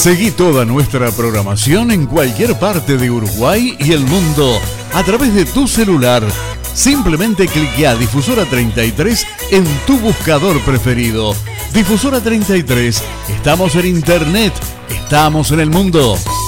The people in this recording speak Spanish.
Seguí toda nuestra programación en cualquier parte de Uruguay y el mundo a través de tu celular. Simplemente cliquea Difusora 33 en tu buscador preferido. Difusora 33, estamos en internet, estamos en el mundo.